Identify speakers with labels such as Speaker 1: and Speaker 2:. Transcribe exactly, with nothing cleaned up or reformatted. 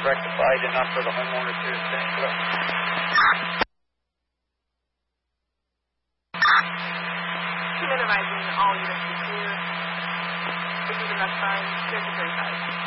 Speaker 1: rectified enough for the homeowners here in Saint Clair?
Speaker 2: Minimizing all units is clear. This is enough time. Here's the thirty-five.